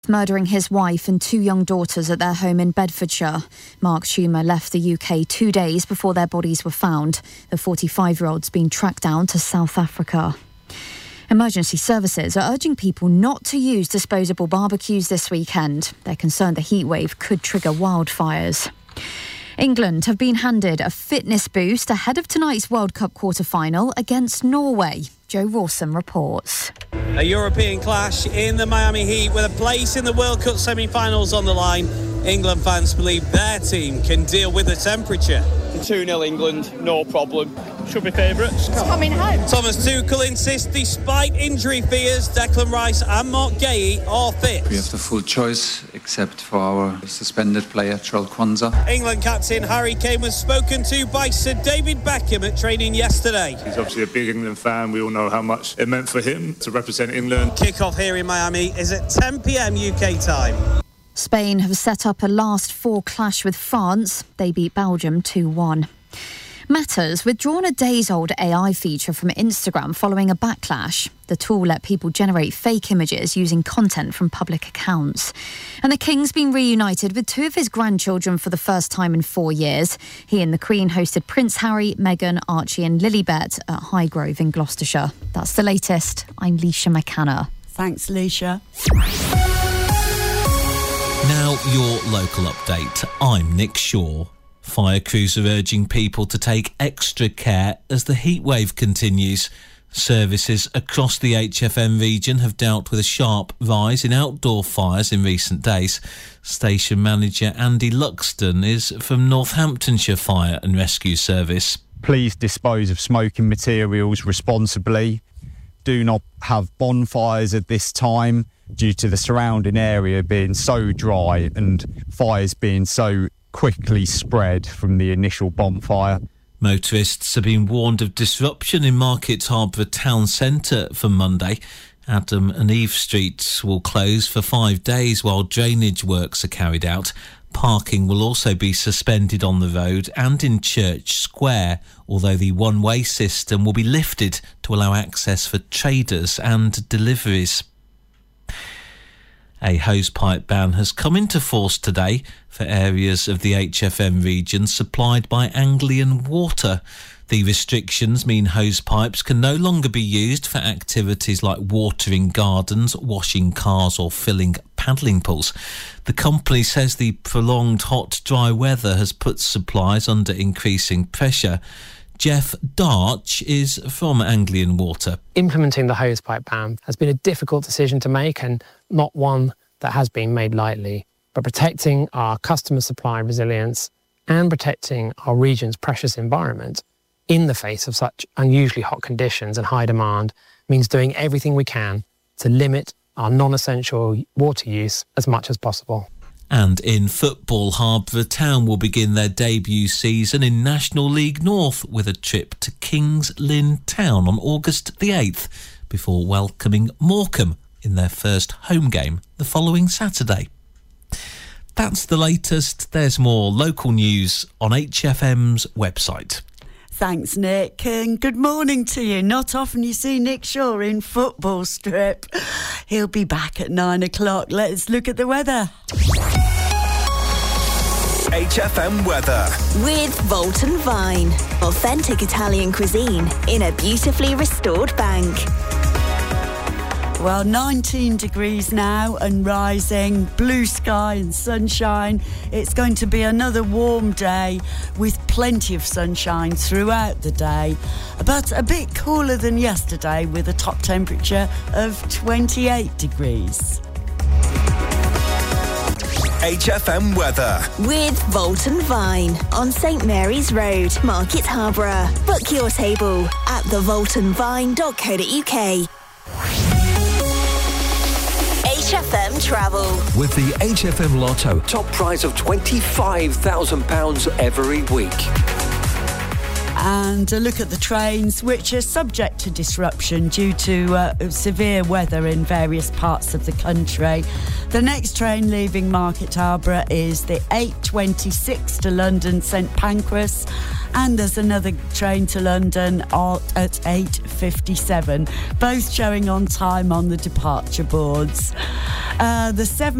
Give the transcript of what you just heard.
Murdering his wife and 2 young daughters at their home in Bedfordshire. Mark Schumer left the UK 2 days before their bodies were found. The 45-year-old's been tracked down to South Africa. Emergency services are urging people not to use disposable barbecues this weekend. They're concerned the heatwave could trigger wildfires. England have been handed a fitness boost ahead of tonight's World Cup quarter-final against Norway. Joe Rawson reports. A European clash in the Miami Heat with a place in the World Cup semi-finals on the line. England fans believe their team can deal with the temperature. 2-0 England, no problem. Should be favourites. It's coming home. Thomas Tuchel insists despite injury fears, Declan Rice and Mark Guéhi are fit. We have the full choice except for our suspended player, Charles Kwanzaa. England captain Harry Kane was spoken to by Sir David Beckham at training yesterday. He's obviously a big England fan. We all know how much it meant for him to represent England. Kick-off here in Miami is at 10 p.m. UK time. Spain have set up a last 4 clash with France. They beat Belgium 2-1. Meta's withdrawn a days-old AI feature from Instagram following a backlash. The tool let people generate fake images using content from public accounts. And the King's been reunited with 2 of his grandchildren for the first time in 4 years. He and the Queen hosted Prince Harry, Meghan, Archie and Lilibet at Highgrove in Gloucestershire. That's the latest. I'm Leisha McCanna. Thanks, Leisha. Now your local update. I'm Nick Shaw. Fire crews are urging people to take extra care as the heatwave continues. Services across the HFM region have dealt with a sharp rise in outdoor fires in recent days. Station manager Andy Luxton is from Northamptonshire Fire and Rescue Service. Please dispose of smoking materials responsibly. Do not have bonfires at this time due to the surrounding area being so dry and fires being so quickly spread from the initial bonfire. Motorists have been warned of disruption in Market Harborough town centre for Monday. Adam and Eve Streets will close for 5 days while drainage works are carried out. Parking will also be suspended on the road and in Church Square, although the one-way system will be lifted to allow access for traders and deliveries. A hosepipe ban has come into force today for areas of the HFM region supplied by Anglian Water. The restrictions mean hosepipes can no longer be used for activities like watering gardens, washing cars or filling paddling pools. The company says the prolonged hot, dry weather has put supplies under increasing pressure. Jeff Darch is from Anglian Water. Implementing the hosepipe ban has been a difficult decision to make and not one that has been made lightly. But protecting our customer supply resilience and protecting our region's precious environment in the face of such unusually hot conditions and high demand means doing everything we can to limit our non-essential water use as much as possible. And in football, Harborough Town will begin their debut season in National League North with a trip to Kings Lynn Town on August the 8th before welcoming Morecambe in their first home game the following Saturday. That's the latest. There's more local news on HFM's website. Thanks, Nick, and good morning to you. Not often you see Nick Shaw in Football Strip. He'll be back at 9 o'clock. Let's look at the weather. HFM weather. With Volton Vine. Authentic Italian cuisine in a beautifully restored bank. Well, 19 degrees now and rising, blue sky and sunshine. It's going to be another warm day with plenty of sunshine throughout the day, but a bit cooler than yesterday with a top temperature of 28 degrees. HFM weather. With Volton Vine on St Mary's Road, Market Harborough. Book your table at thevoltonvine.co.uk. HFM Travel. With the HFM Lotto, top prize of £25,000 every week. and a look at the trains, which are subject to disruption due to severe weather in various parts of the country. The next train leaving Market Harborough is the 8:26 to London St Pancras, and there's another train to London at 8:57, both showing on time on the departure boards. The 7